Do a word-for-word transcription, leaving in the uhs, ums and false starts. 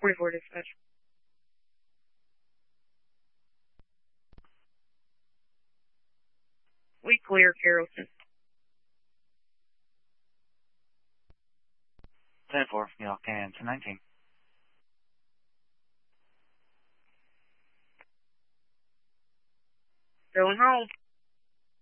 forty-four dispatch. We clear Carrollton. ten four, York and ten nineteen. Going home.